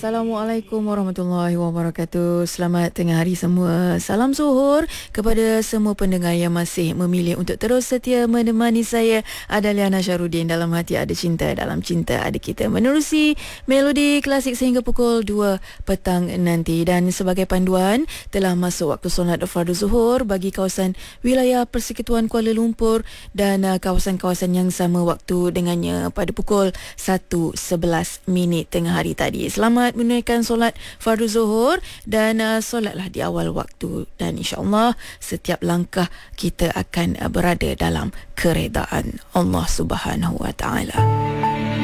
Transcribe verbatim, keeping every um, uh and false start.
Assalamualaikum warahmatullahi wabarakatuh. Selamat tengah hari semua. Salam zuhur kepada semua pendengar yang masih memilih untuk terus setia menemani saya, Adaliana Syarudin. Dalam hati ada cinta, dalam cinta ada kita, menerusi melodi klasik sehingga pukul dua petang nanti. Dan sebagai panduan, telah masuk waktu solat fardu zuhur bagi kawasan wilayah Persekutuan Kuala Lumpur dan uh, kawasan-kawasan yang sama waktu dengannya pada pukul satu sebelas minit tengah hari tadi. Selamat menunaikan solat fardu zuhur dan uh, solatlah di awal waktu, dan insya-Allah setiap langkah kita akan uh, berada dalam keredaan Allah Subhanahu wa taala.